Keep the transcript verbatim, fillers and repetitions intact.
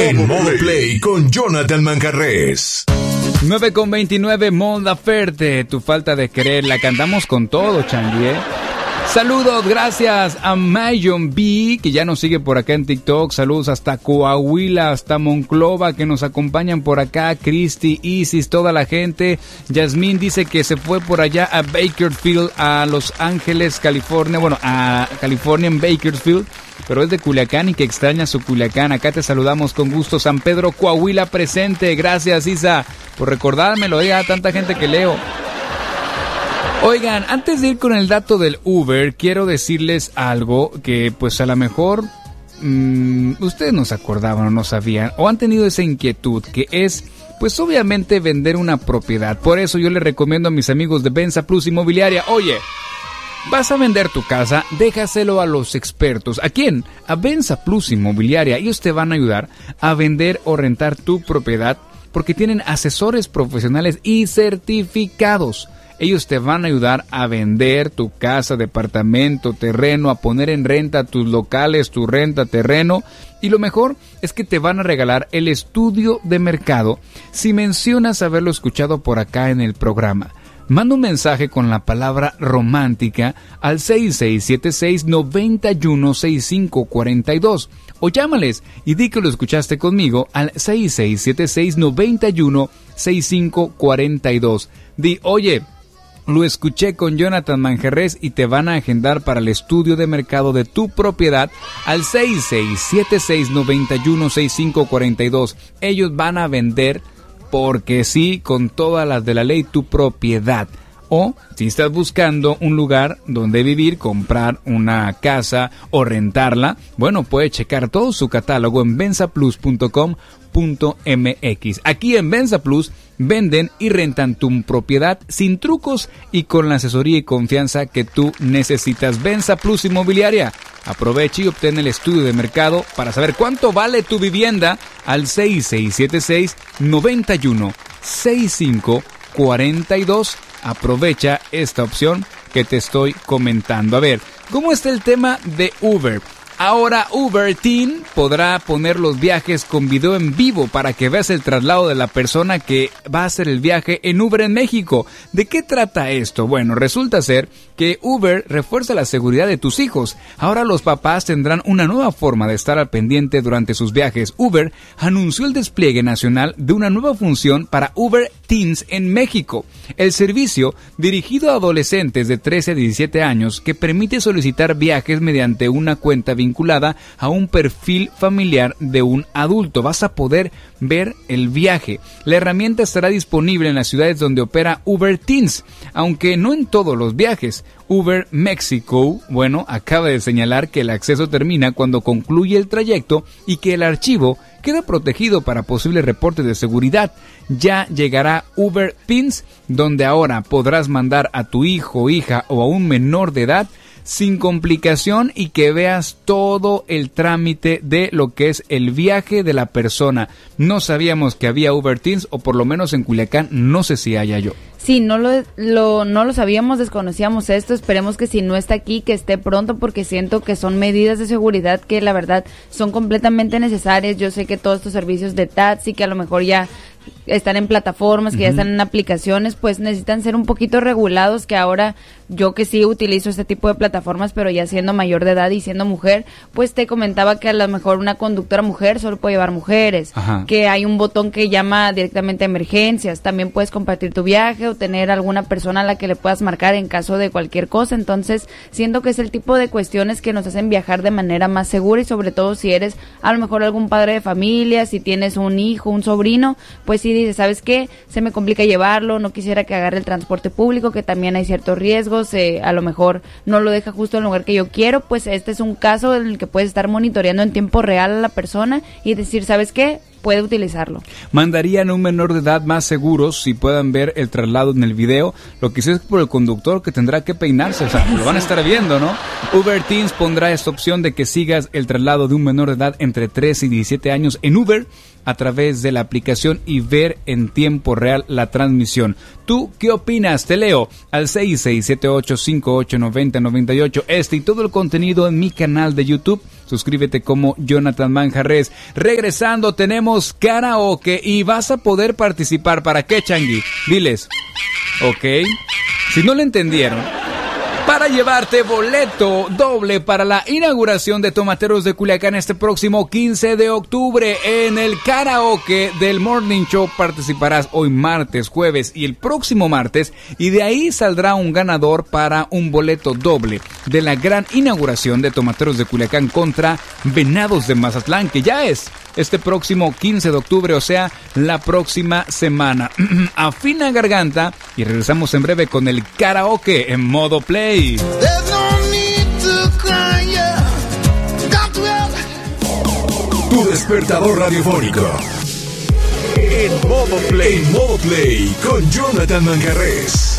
En modo play con Jonathan Manjarrés. nueve con veintinueve, Mon Laferte. Tu falta de querer, la cantamos con todo, Changi, ¿eh? Saludos, gracias a Mayon B, que ya nos sigue por acá en TikTok. Saludos hasta Coahuila, hasta Monclova, que nos acompañan por acá. Cristi, Isis, toda la gente. Yasmín dice que se fue por allá a Bakersfield, a Los Ángeles, California. Bueno, a California en Bakersfield, pero es de Culiacán y que extraña su Culiacán. Acá te saludamos con gusto. San Pedro, Coahuila presente. Gracias, Isa, por recordármelo. Oiga, tanta gente que leo. Oigan, antes de ir con el dato del Uber, quiero decirles algo que pues a lo mejor mmm, ustedes no se acordaban o no sabían o han tenido esa inquietud, que es pues obviamente vender una propiedad. Por eso yo les recomiendo a mis amigos de Venza Plus Inmobiliaria, oye, vas a vender tu casa, déjaselo a los expertos. ¿A quién? A Venza Plus Inmobiliaria. Ellos te van a ayudar a vender o rentar tu propiedad porque tienen asesores profesionales y certificados. Ellos te van a ayudar a vender tu casa, departamento, terreno, a poner en renta tus locales, tu renta, terreno. Y lo mejor es que te van a regalar el estudio de mercado si mencionas haberlo escuchado por acá en el programa. Manda un mensaje con la palabra romántica al seis seis siete seis, nueve uno seis cinco cuatro dos o llámales y di que lo escuchaste conmigo al seis seis siete seis, nueve uno seis cinco cuatro dos. Di, oye, lo escuché con Jonathan Manjarrés y te van a agendar para el estudio de mercado de tu propiedad al seis seis siete seis, nueve uno seis cinco cuatro dos. Ellos van a vender porque sí, con todas las de la ley, tu propiedad. O si estás buscando un lugar donde vivir, comprar una casa o rentarla, bueno, puedes checar todo su catálogo en venza plus punto com punto m x. Aquí en Venza Plus venden y rentan tu propiedad sin trucos y con la asesoría y confianza que tú necesitas. Venza Plus Inmobiliaria. Aprovecha y obtén el estudio de mercado para saber cuánto vale tu vivienda al seis seis siete seis, nueve uno seis cinco cuatro dos. Aprovecha esta opción que te estoy comentando. A ver, ¿cómo está el tema de Uber? Ahora Uber Teen podrá poner los viajes con video en vivo para que veas el traslado de la persona que va a hacer el viaje en Uber en México. ¿De qué trata esto? Bueno, resulta ser que Uber refuerza la seguridad de tus hijos. Ahora los papás tendrán una nueva forma de estar al pendiente durante sus viajes. Uber anunció el despliegue nacional de una nueva función para Uber Teens en México. El servicio, dirigido a adolescentes de trece a diecisiete años, que permite solicitar viajes mediante una cuenta vinculada a un perfil familiar de un adulto. Vas a poder ver el viaje. La herramienta estará disponible en las ciudades donde opera Uber Teens, aunque no en todos los viajes. Uber México, bueno, acaba de señalar que el acceso termina cuando concluye el trayecto y que el archivo queda protegido para posibles reportes de seguridad. Ya llegará Uber Teens, donde ahora podrás mandar a tu hijo, hija o a un menor de edad sin complicación y que veas todo el trámite de lo que es el viaje de la persona. No sabíamos que había Uber Teens, o por lo menos en Culiacán no sé si haya yo. Sí, no lo, lo, no lo sabíamos, desconocíamos esto. Esperemos que si no está aquí, que esté pronto, porque siento que son medidas de seguridad que la verdad son completamente necesarias. Yo sé que todos estos servicios de taxi, que a lo mejor ya están en plataformas, que uh-huh. ya están en aplicaciones, pues necesitan ser un poquito regulados, que ahora yo que sí utilizo este tipo de plataformas, pero ya siendo mayor de edad y siendo mujer, pues te comentaba que a lo mejor una conductora mujer solo puede llevar mujeres, Ajá. que hay un botón que llama directamente a emergencias, también puedes compartir tu viaje o tener alguna persona a la que le puedas marcar en caso de cualquier cosa. Entonces siento que es el tipo de cuestiones que nos hacen viajar de manera más segura, y sobre todo si eres a lo mejor algún padre de familia, si tienes un hijo, un sobrino, pues si dices, ¿sabes qué? Se me complica llevarlo, no quisiera que agarre el transporte público, que también hay ciertos riesgos, eh, a lo mejor no lo deja justo en el lugar que yo quiero, pues este es un caso en el que puedes estar monitoreando en tiempo real a la persona y decir, ¿sabes qué? Puede utilizarlo. Mandarían a un menor de edad más seguros si puedan ver el traslado en el video. Lo que sí es por el conductor, que tendrá que peinarse, o sea, lo van a estar viendo, ¿no? Uber Teens pondrá esta opción de que sigas el traslado de un menor de edad entre trece y diecisiete años en Uber a través de la aplicación y ver en tiempo real la transmisión. ¿Tú qué opinas? Te leo al seis seis siete ocho cinco ocho nueve cero nueve ocho. Este y todo el contenido en mi canal de YouTube. Suscríbete como Jonathan Manjarres. Regresando, tenemos karaoke y vas a poder participar. ¿Para qué, Changi? Diles. Ok. Si no lo entendieron, para llevarte boleto doble para la inauguración de Tomateros de Culiacán este próximo quince de octubre en el karaoke del Morning Show. Participarás hoy martes, jueves y el próximo martes, y de ahí saldrá un ganador para un boleto doble de la gran inauguración de Tomateros de Culiacán contra Venados de Mazatlán, que ya es este próximo quince de octubre, o sea, la próxima semana. Afina garganta y regresamos en breve con el karaoke en modo play. Tu despertador radiofónico en modo play, en modo play con Jonathan Manjarres.